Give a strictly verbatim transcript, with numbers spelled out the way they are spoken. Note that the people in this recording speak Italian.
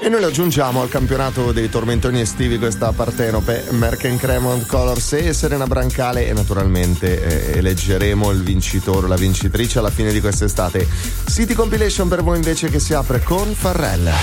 E noi lo aggiungiamo al campionato dei tormentoni estivi questa partenope, Merck Cremont Colors e Serena Brancale, e naturalmente eh, eleggeremo il vincitore o la vincitrice alla fine di quest'estate. City Compilation per voi invece, che si apre con Pharrell.